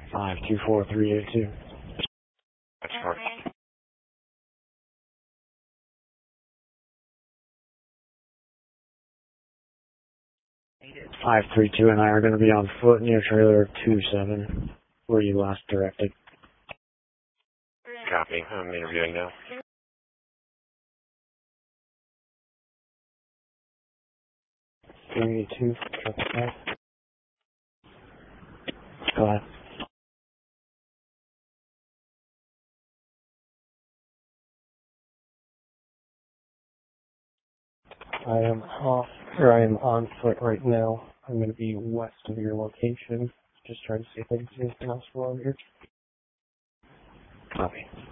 524382. That's short. 532 and I are going to be on foot near trailer 27, where you last directed. Copy. I'm interviewing now. 382. Go ahead. I am on foot right now. I'm going to be west of your location. Just trying to see if I can see anything else while I'm here. Copy.